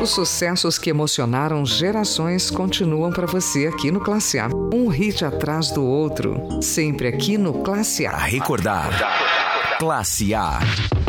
Os sucessos que emocionaram gerações continuam para você aqui no Classe A. Um hit atrás do outro, sempre aqui no Classe A. A recordar. Classe A.